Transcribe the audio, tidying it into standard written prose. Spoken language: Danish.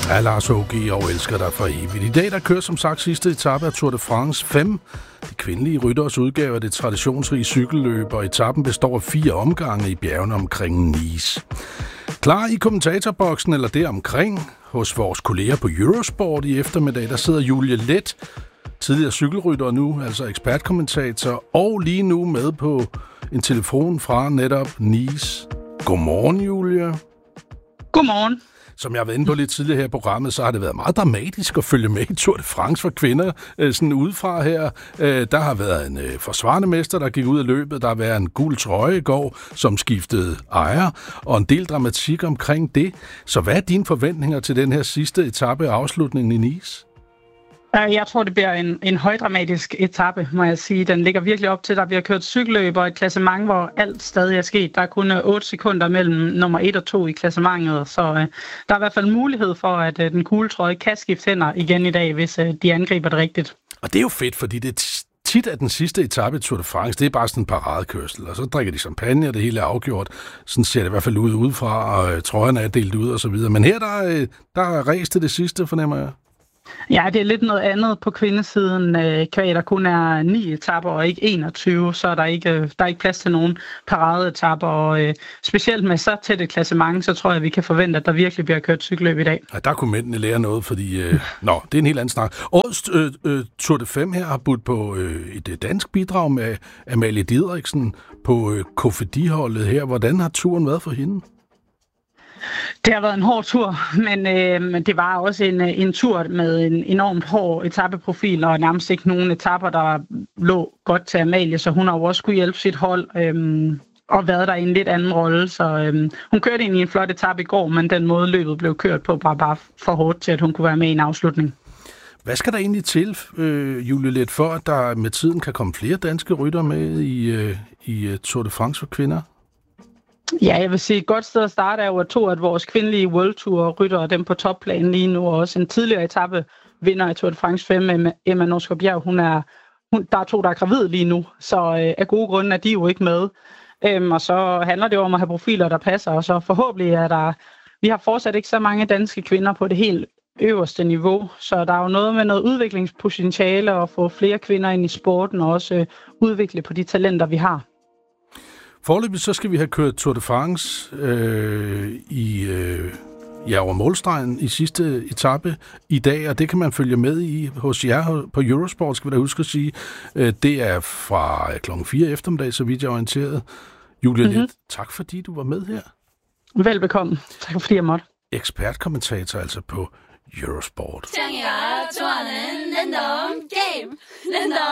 af Lars H.G. og elsker dig for evigt. I dag der kører som sagt sidste etape af Tour de France 5. De kvindelige rytteres udgave af det traditionsrige cykelløb, og etappen består af 4 omgange i bjergene omkring Nice. Klar i kommentatorboksen eller deromkring hos vores kolleger på Eurosport i eftermiddag, der sidder Julie Leth, tidligere cykelrytter og nu altså ekspertkommentator, og lige nu med på en telefon fra netop Nice. Godmorgen, Julie. Godmorgen. Som jeg har været inde på lidt tidligere her i programmet, så har det været meget dramatisk at følge med i Tour de France for kvinder. Sådan udefra her, der har været en forsvarende mester, der gik ud af løbet. Der har været en gul trøje i går, som skiftede ejer, og en del dramatik omkring det. Så hvad er dine forventninger til den her sidste etape af afslutningen i Nice? Jeg tror, det bliver en højdramatisk etape, må jeg sige. Den ligger virkelig op til, der bliver kørt cykelløb og et klassement, hvor alt stadig er sket. Der er kun 8 sekunder mellem nummer 1 og 2 i klassementet, så der er i hvert fald mulighed for, at den gule trøje kan skifte hænder igen i dag, hvis de angriber det rigtigt. Og det er jo fedt, fordi det tit er den sidste etape i Tour de France, det er bare sådan en paradekørsel, og så drikker de champagne, og det hele er afgjort. Sådan ser det i hvert fald ud udefra, og trøjerne er delt ud og så videre. Men her der er ræs til det sidste, fornemmer jeg. Ja, det er lidt noget andet på kvindesiden. Kvæg der kun er 9 etaper og ikke 21, så er der ikke plads til nogen paradeetapper. Og specielt med så tæt et klassement, så tror jeg, vi kan forvente, at der virkelig bliver kørt cykelløb i dag. Ja, der kunne mændene lære noget, fordi det er en helt anden snak. Årets Tour de 5 her har budt på et dansk bidrag med Amalie Didriksen på Cofidis-holdet her. Hvordan har turen været for hende? Det har været en hård tur, men det var også en tur med en enormt hård etapeprofil, og nærmest ikke nogen etapper, der lå godt til Amalie, så hun har jo også kunne hjælpe sit hold og været der i en lidt anden rolle. Så hun kørte ind i en flot etape i går, men den måde løbet blev kørt på var bare for hårdt til, at hun kunne være med i en afslutning. Hvad skal der egentlig til, Julie Leth, for at der med tiden kan komme flere danske rytter med i Tour de France for kvinder? Ja, jeg vil sige, et godt sted at starte er jo, at vores kvindelige World Tour rytter dem på topplan lige nu, og også en tidligere etape vinder i Tour de France 5 med Emma Norsgaard Bjerg. Der er 2, der er gravid lige nu, så af gode grunde er de jo ikke med. Og så handler det jo om at have profiler, der passer, og så forhåbentlig vi har fortsat ikke så mange danske kvinder på det helt øverste niveau, så der er jo noget med noget udviklingspotentiale at få flere kvinder ind i sporten, og også udvikle på de talenter, vi har. Foreløbig så skal vi have kørt Tour de France over målstregen i sidste etape i dag, og det kan man følge med i hos jer på Eurosport, skal vi da huske at sige. Det er fra klokken 4 eftermiddag, så vidt jeg er orienteret. Julie Leth, tak fordi du var med her. Velbekomme. Tak fordi jeg måtte. Ekspertkommentator altså på Eurosport.